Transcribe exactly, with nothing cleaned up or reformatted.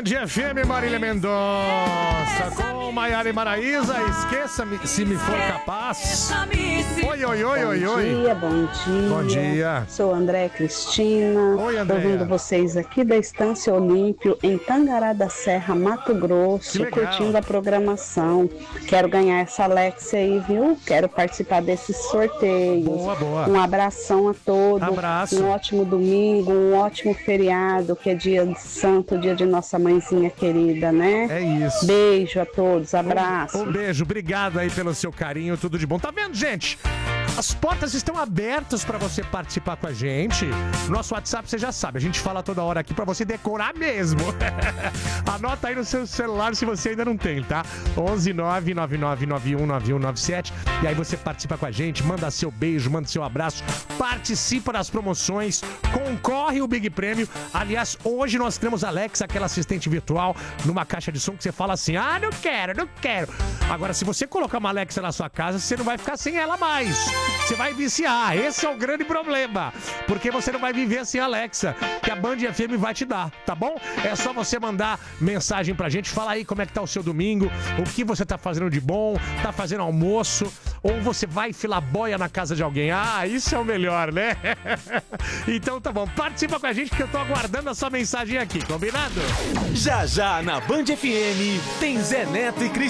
F M, Marília Mendonça, com Maiara e Maraísa, esqueça-me se me for capaz. Oi, oi, oi, oi, oi. Bom dia, bom dia. Bom dia. Sou André Cristina. Oi, Andréia. Tô ouvindo vocês aqui da Estância Olímpio, em Tangará da Serra, Mato Grosso, curtindo a programação. Quero ganhar essa Alexa aí, viu? Quero participar desses sorteios. Boa, boa. Um abração a todos. Abraço. Um ótimo domingo, um ótimo feriado, que é dia de santo, dia de nossa mãezinha querida, né? É isso. Beijo a todos, abraço. Um, um beijo, obrigado aí pelo seu carinho, tudo de bom. Tá vendo, gente? As portas estão abertas para você participar com a gente. Nosso WhatsApp, você já sabe, a gente fala toda hora aqui para você decorar mesmo. Anota aí no seu celular se você ainda não tem, tá? onze nove nove nove nove um nove um nove sete. E aí você participa com a gente, manda seu beijo, manda seu abraço, participa das promoções, concorre o Big Prêmio. Aliás, hoje nós temos a Alexa, aquela assistente virtual, numa caixa de som que você fala assim: ah, não quero, não quero. Agora, se você colocar uma Alexa na sua casa, você não vai ficar sem ela mais. Você vai viciar, esse é o grande problema. Porque você não vai viver sem a Alexa, que a Band F M vai te dar, tá bom? É só você mandar mensagem pra gente, fala aí como é que tá o seu domingo, o que você tá fazendo de bom, tá fazendo almoço, ou você vai filar boia na casa de alguém. Ah, isso é o melhor, né? Então tá bom, participa com a gente que eu tô aguardando a sua mensagem aqui, combinado? Já já na Band F M tem Zé Neto e Cristina.